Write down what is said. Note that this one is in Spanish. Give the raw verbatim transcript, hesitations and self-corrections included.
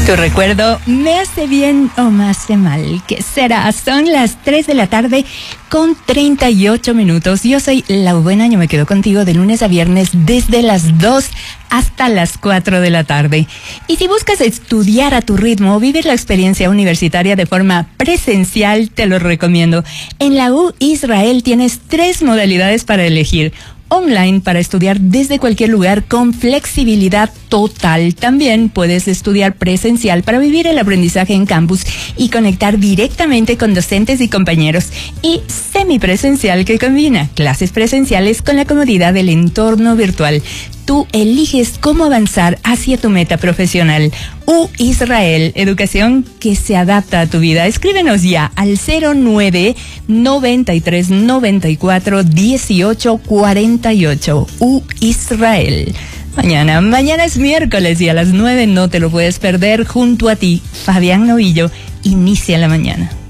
Tu recuerdo me hace bien o me hace mal. ¿Qué será? Son las tres de la tarde con treinta y ocho minutos. Yo soy La Buena, yo me quedo contigo de lunes a viernes desde las dos hasta las cuatro de la tarde. Y si buscas estudiar a tu ritmo o vivir la experiencia universitaria de forma presencial, te lo recomiendo. En la U Israel tienes tres modalidades para elegir. Online para estudiar desde cualquier lugar con flexibilidad total. También puedes estudiar presencial para vivir el aprendizaje en campus y conectar directamente con docentes y compañeros. Y semipresencial que combina clases presenciales con la comodidad del entorno virtual. Tú eliges cómo avanzar hacia tu meta profesional. U Israel, educación que se adapta a tu vida. Escríbenos ya al cero nueve noventa y tres noventa y cuatro dieciocho cuarenta y ocho. U Israel. Mañana, mañana es miércoles y a las nueve no te lo puedes perder. Junto a ti, Fabián Novillo, inicia la mañana.